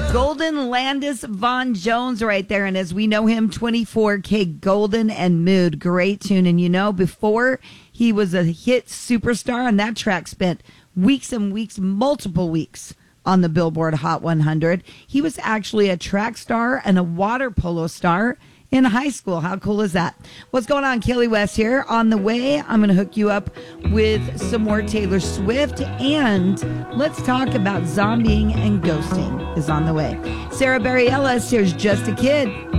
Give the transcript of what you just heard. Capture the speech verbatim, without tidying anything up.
Golden Landis Von Jones right there. And as we know him, twenty-four K Golden and Mood. Great tune. And you know, before he was a hit superstar on that track, spent weeks and weeks, multiple weeks on the Billboard Hot one hundred. He was actually a track star and a water polo star in high school. How cool is that? What's going on? Kaylee West here. On the way, I'm going to hook you up with some more Taylor Swift, and let's talk about zombieing and ghosting is on the way. Sarah Bareilles, here's Just a Kid.